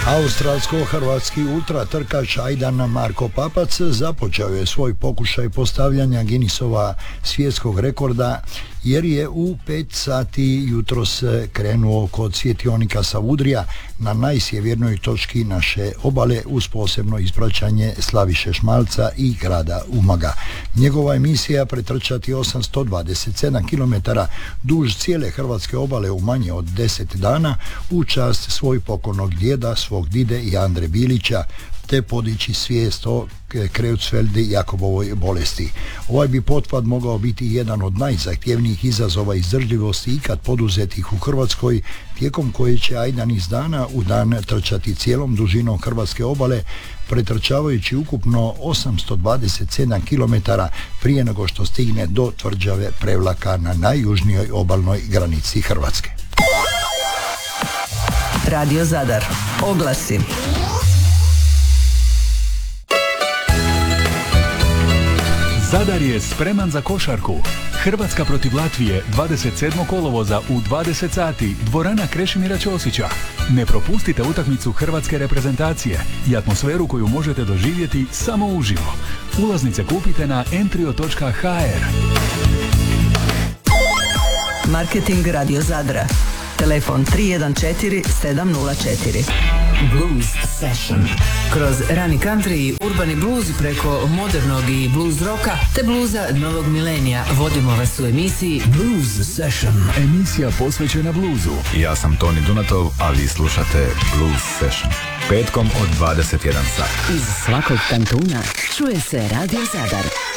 Australsko-hrvatski ultratrkač Ajdan Marko Papac započeo je svoj pokušaj postavljanja Guinnessova svjetskog rekorda jer je u 5 sati jutros krenuo kod svjetionika Savudrija na najsjevernoj točki naše obale uz posebno ispraćanje Slaviše Šmalca i grada Umaga. Njegova je misija pretrčati 827 km duž cijele hrvatske obale u manje od 10 dana u čast svoj pokornog djeda, svog dide i Andre Bilića, te podići svijest o Creutzfeldt-Jakobovoj bolesti. Ovaj bi pothvat mogao biti jedan od najzahtjevnijih izazova izdržljivosti ikad poduzetih u Hrvatskoj, tijekom koje će Ajdan iz dana u dan trčati cijelom dužinom hrvatske obale, pretrčavajući ukupno 827 km prije nego što stigne do tvrđave Prevlaka na najjužnijoj obalnoj granici Hrvatske. Radio Zadar. Oglasi. Zadar je spreman za košarku. Hrvatska protiv Latvije 27. kolovoza u 20 sati, dvorana Krešimira Ćosića. Ne propustite utakmicu hrvatske reprezentacije i atmosferu koju možete doživjeti samo uživo. Ulaznice kupite na entrio.hr. Marketing Radio Zadra. Telefon 314 704. Blues Session. Kroz rani country i urbani blues preko modernog i blues roka te bluza novog milenija vodimo vas u emisiji Blues Session. Emisija posvećena bluzu. Ja sam Toni Dunatov, a vi slušate Blues Session. Petkom od 21 sat. Iz svakog kantuna čuje se Radio Zadar.